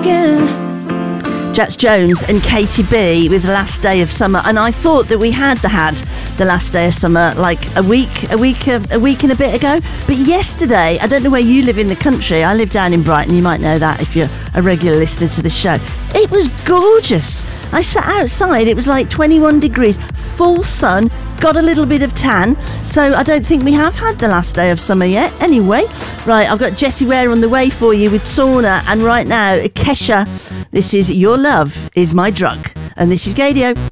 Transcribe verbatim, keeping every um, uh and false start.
skin. Jax Jones and Katie B with The Last Day of Summer, and I thought that we had the had The Last Day of Summer like a week, a week, a, a week and a bit ago. But yesterday, I don't know where you live in the country. I live down in Brighton. You might know that if you're a regular listener to the show. It was gorgeous. I sat outside. It was like twenty-one degrees, full sun. Got a little bit of tan, so I don't think we have had the last day of summer yet. Anyway, right, I've got Jessie Ware on the way for you with Sauna, and right now, Kesha, this is Your Love Is My Drug, and this is Gadio.